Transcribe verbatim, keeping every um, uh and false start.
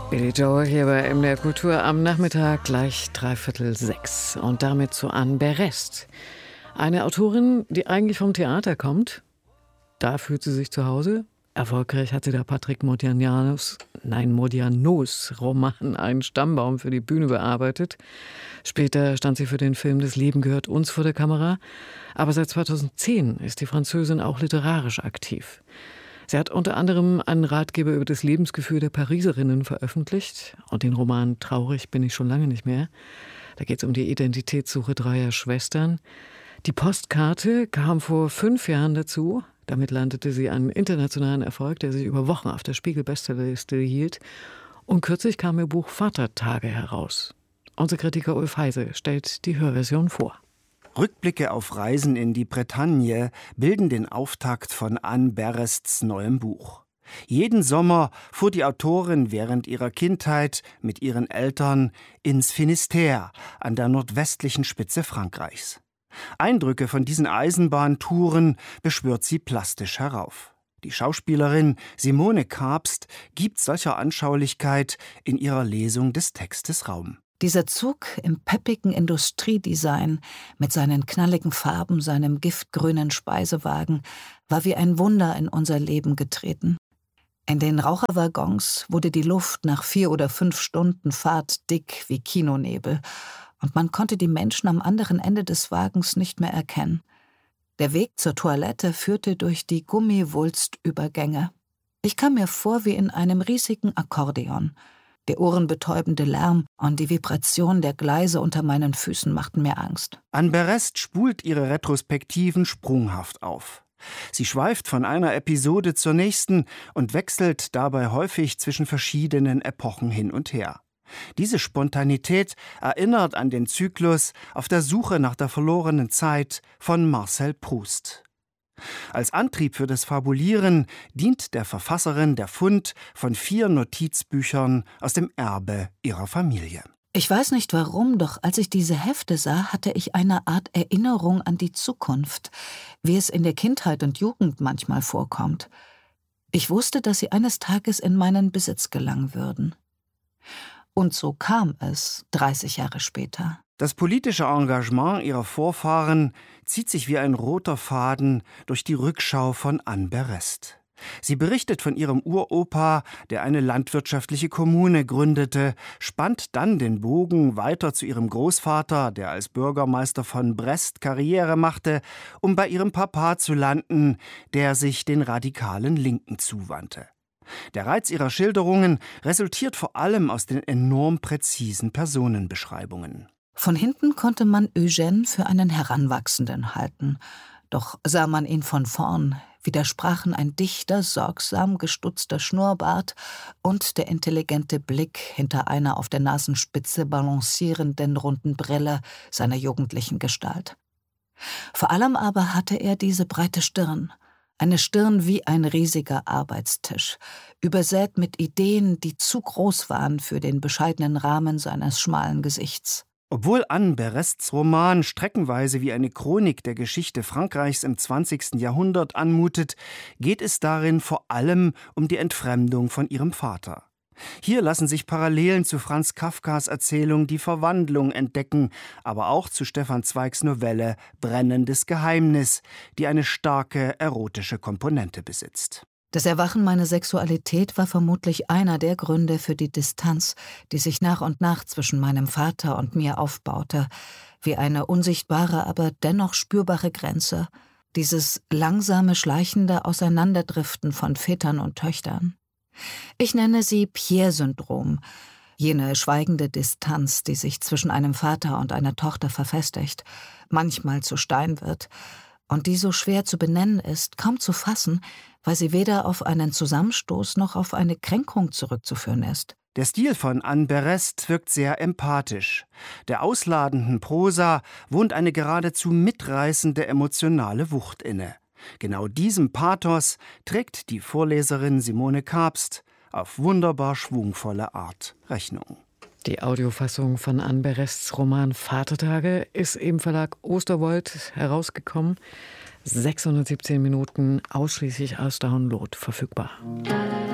Billy Joel hier bei M D R Kultur am Nachmittag, gleich dreiviertel sechs. Und damit zu Anne Berest. Eine Autorin, die eigentlich vom Theater kommt. Da fühlt sie sich zu Hause. Erfolgreich hat sie da Patrick Modianos, nein, Modianos Roman Ein Stammbaum für die Bühne bearbeitet. Später stand sie für den Film Das Leben gehört uns vor der Kamera. Aber seit zweitausendzehn ist die Französin auch literarisch aktiv. Sie hat unter anderem einen Ratgeber über das Lebensgefühl der Pariserinnen veröffentlicht und den Roman Traurig bin ich schon lange nicht mehr. Da geht es um die Identitätssuche dreier Schwestern. Die Postkarte kam vor fünf Jahren dazu. Damit landete sie einen internationalen Erfolg, der sich über Wochen auf der Spiegel-Bestsellerliste hielt. Und kürzlich kam ihr Buch Vatertage heraus. Unser Kritiker Ulf Heise stellt die Hörversion vor. Rückblicke auf Reisen in die Bretagne bilden den Auftakt von Anne Berests neuem Buch. Jeden Sommer fuhr die Autorin während ihrer Kindheit mit ihren Eltern ins Finistère an der nordwestlichen Spitze Frankreichs. Eindrücke von diesen Eisenbahntouren beschwört sie plastisch herauf. Die Schauspielerin Simone Kabst gibt solcher Anschaulichkeit in ihrer Lesung des Textes Raum. Dieser Zug im peppigen Industriedesign mit seinen knalligen Farben, seinem giftgrünen Speisewagen, war wie ein Wunder in unser Leben getreten. In den Raucherwaggons wurde die Luft nach vier oder fünf Stunden Fahrt dick wie Kinonebel und man konnte die Menschen am anderen Ende des Wagens nicht mehr erkennen. Der Weg zur Toilette führte durch die Gummiwulstübergänge. Ich kam mir vor wie in einem riesigen Akkordeon. Der ohrenbetäubende Lärm und die Vibration der Gleise unter meinen Füßen machten mir Angst. Anne Berest spult ihre Retrospektiven sprunghaft auf. Sie schweift von einer Episode zur nächsten und wechselt dabei häufig zwischen verschiedenen Epochen hin und her. Diese Spontanität erinnert an den Zyklus Auf der Suche nach der verlorenen Zeit von Marcel Proust. Als Antrieb für das Fabulieren dient der Verfasserin der Fund von vier Notizbüchern aus dem Erbe ihrer Familie. Ich weiß nicht warum, doch als ich diese Hefte sah, hatte ich eine Art Erinnerung an die Zukunft, wie es in der Kindheit und Jugend manchmal vorkommt. Ich wusste, dass sie eines Tages in meinen Besitz gelangen würden. Und so kam es, dreißig Jahre später. Das politische Engagement ihrer Vorfahren zieht sich wie ein roter Faden durch die Rückschau von Anne Berest. Sie berichtet von ihrem Uropa, der eine landwirtschaftliche Kommune gründete, spannt dann den Bogen weiter zu ihrem Großvater, der als Bürgermeister von Brest Karriere machte, um bei ihrem Papa zu landen, der sich den radikalen Linken zuwandte. Der Reiz ihrer Schilderungen resultiert vor allem aus den enorm präzisen Personenbeschreibungen. Von hinten konnte man Eugène für einen Heranwachsenden halten. Doch sah man ihn von vorn, widersprachen ein dichter, sorgsam gestutzter Schnurrbart und der intelligente Blick hinter einer auf der Nasenspitze balancierenden runden Brille seiner jugendlichen Gestalt. Vor allem aber hatte er diese breite Stirn, eine Stirn wie ein riesiger Arbeitstisch, übersät mit Ideen, die zu groß waren für den bescheidenen Rahmen seines schmalen Gesichts. Obwohl Anne Berests Roman streckenweise wie eine Chronik der Geschichte Frankreichs im zwanzigsten Jahrhundert anmutet, geht es darin vor allem um die Entfremdung von ihrem Vater. Hier lassen sich Parallelen zu Franz Kafkas Erzählung Die Verwandlung entdecken, aber auch zu Stefan Zweigs Novelle Brennendes Geheimnis, die eine starke erotische Komponente besitzt. Das Erwachen meiner Sexualität war vermutlich einer der Gründe für die Distanz, die sich nach und nach zwischen meinem Vater und mir aufbaute, wie eine unsichtbare, aber dennoch spürbare Grenze, dieses langsame, schleichende Auseinanderdriften von Vätern und Töchtern. Ich nenne sie Pierre-Syndrom, jene schweigende Distanz, die sich zwischen einem Vater und einer Tochter verfestigt, manchmal zu Stein wird, und die so schwer zu benennen ist, kaum zu fassen, weil sie weder auf einen Zusammenstoß noch auf eine Kränkung zurückzuführen ist. Der Stil von Anne Berest wirkt sehr empathisch. Der ausladenden Prosa wohnt eine geradezu mitreißende emotionale Wucht inne. Genau diesem Pathos trägt die Vorleserin Simone Kabst auf wunderbar schwungvolle Art Rechnung. Die Audiofassung von Anne Berests Roman Vatertage ist im Verlag Osterwold herausgekommen. sechshundertsiebzehn Minuten ausschließlich als Download verfügbar.